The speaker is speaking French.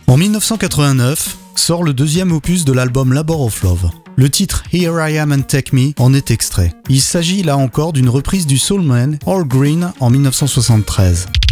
En 1989, sort le deuxième opus de l'album Labor of Love. Le titre Here I Am and Take Me en est extrait. Il s'agit là encore d'une reprise du soulman Al Green en 1973.